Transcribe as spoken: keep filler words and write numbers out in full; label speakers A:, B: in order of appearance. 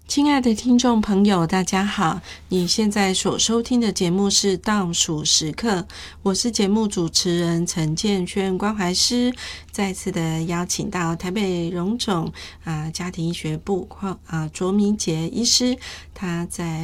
A: 亲爱的听众朋友，大家好，你现在所收听的节目是倒数时刻，我是节目主持人陈建轩关怀师，再次的邀请到台北荣总、呃、家庭医学部啊卓明杰医师，他在